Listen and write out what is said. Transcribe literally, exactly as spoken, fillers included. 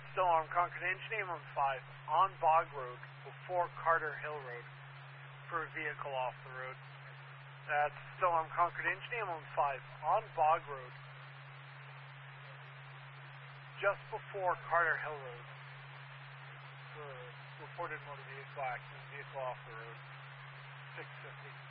Still on Concord Engine Ambulance five on Bog Road before Carter Hill Road for a vehicle off the road. That's still on Concord Engine Ambulance five on Bog Road just before Carter Hill Road for reported motor vehicle accident, vehicle off the road, six fifty.